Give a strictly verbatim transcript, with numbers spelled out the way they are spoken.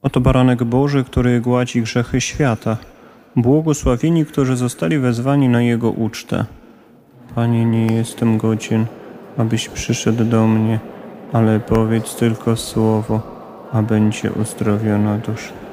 Oto baranek Boży, który gładzi grzechy świata. Błogosławieni, którzy zostali wezwani na Jego ucztę. Panie, nie jestem godzien, abyś przyszedł do mnie, ale powiedz tylko słowo, a będzie uzdrowiona dusza.